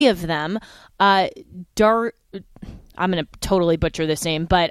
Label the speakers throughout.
Speaker 1: of them, I'm going to totally butcher this name, but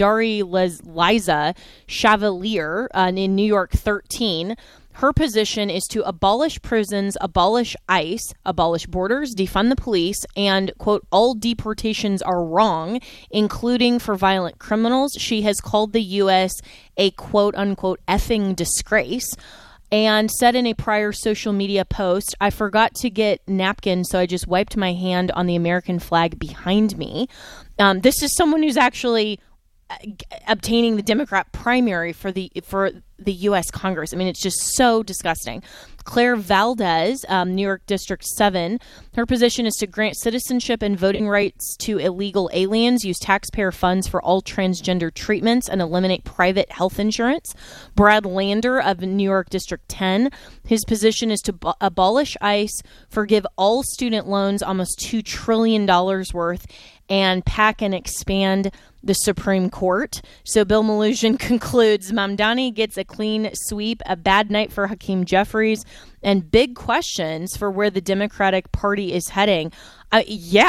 Speaker 1: Liza Chevalier in New York 13, her position is to abolish prisons, abolish ICE, abolish borders, defund the police, and, quote, all deportations are wrong, including for violent criminals. She has called the U.S. a, quote, unquote, effing disgrace. And said in a prior social media post, I forgot to get napkins, so I just wiped my hand on the American flag behind me. This is someone who's actually obtaining the Democrat primary for the U.S. Congress. I mean, it's just so disgusting. Claire Valdez, New York District 7, her position is to grant citizenship and voting rights to illegal aliens, use taxpayer funds for all transgender treatments, and eliminate private health insurance. Brad Lander of New York District 10, his position is to abolish ICE, forgive all student loans, almost $2 trillion worth, and pack and expand the Supreme Court. So Bill Melugin concludes, Mamdani gets a clean sweep, a bad night for Hakeem Jeffries, and big questions for where the Democratic Party is heading. But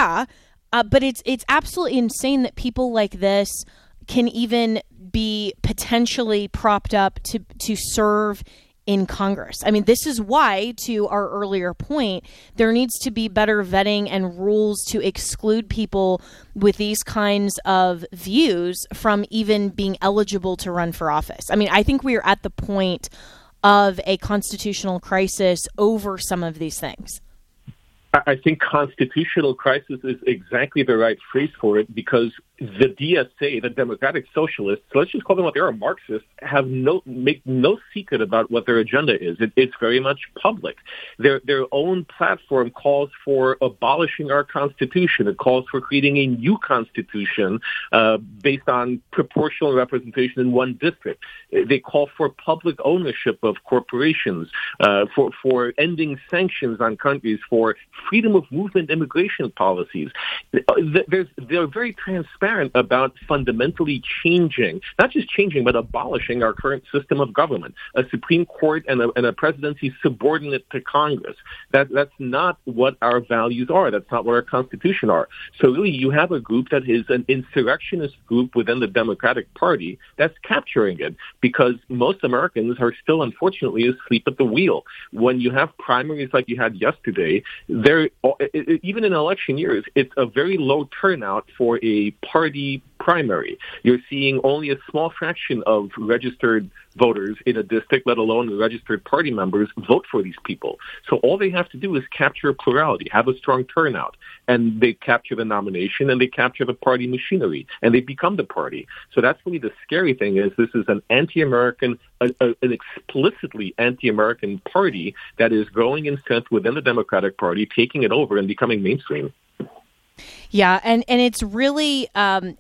Speaker 1: it's absolutely insane that people like this can even be potentially propped up to serve in Congress. I mean, this is why, to our earlier point, there needs to be better vetting and rules to exclude people with these kinds of views from even being eligible to run for office. I mean, I think we are at the point of a constitutional crisis over some of these things.
Speaker 2: I think constitutional crisis is exactly the right phrase for it, because the DSA, the Democratic Socialists, let's just call them what they are, Marxists, make no secret about what their agenda is. It's very much public. Their own platform calls for abolishing our Constitution. It calls for creating a new Constitution based on proportional representation in one district. They call for public ownership of corporations, for ending sanctions on countries, for freedom of movement immigration policies. They're very transparent about fundamentally changing, not just changing, but abolishing our current system of government, a Supreme Court and a presidency subordinate to Congress. That's not what our values are. That's not what our Constitution are. So really, you have a group that is an insurrectionist group within the Democratic Party that's capturing it, because most Americans are still, unfortunately, asleep at the wheel. When you have primaries like you had yesterday, even in election years, it's a very low turnout for a party primary. You're seeing only a small fraction of registered voters in a district, let alone registered party members, vote for these people. So all they have to do is capture plurality, have a strong turnout, and they capture the nomination and they capture the party machinery, and they become the party. So that's really the scary thing, is this is an anti-American, an explicitly anti-American party that is growing in strength within the Democratic Party, taking it over and becoming mainstream.
Speaker 1: Yeah, and it's really an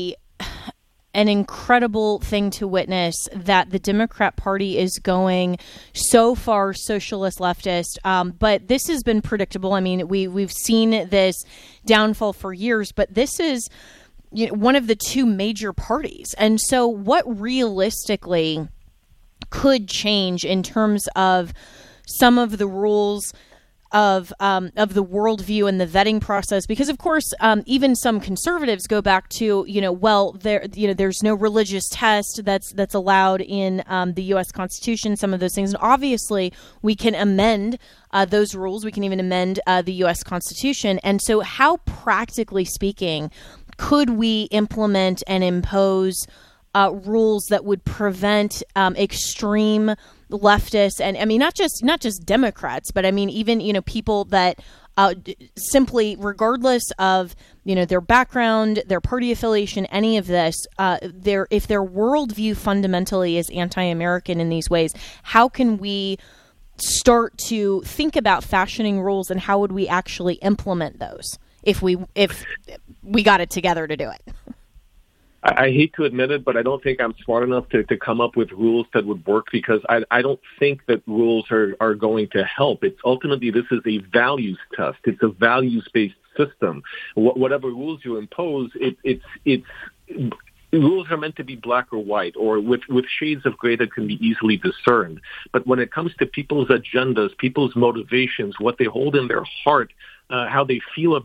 Speaker 1: incredible thing to witness that the Democrat Party is going so far socialist leftist, but this has been predictable. I mean, we've seen this downfall for years, but this is one of the two major parties. And so what realistically could change in terms of some of the rules of the worldview and the vetting process? Because of course, even some conservatives go back to, there's no religious test that's allowed in the U.S. Constitution, some of those things. And obviously, we can amend those rules. We can even amend the U.S. Constitution. And so how, practically speaking, could we implement and impose rules that would prevent extreme leftists, and I mean not just Democrats, but I mean even people that simply, regardless of their background, their party affiliation, any of this, if their worldview fundamentally is anti-American in these ways, how can we start to think about fashioning rules, and how would we actually implement those if we got it together to do it?
Speaker 2: I hate to admit it, but I don't think I'm smart enough to come up with rules that would work, because I don't think that rules are going to help. It's ultimately, this is a values test. It's a values-based system. Whatever rules you impose, rules are meant to be black or white, or with shades of gray that can be easily discerned. But when it comes to people's agendas, people's motivations, what they hold in their heart, how they feel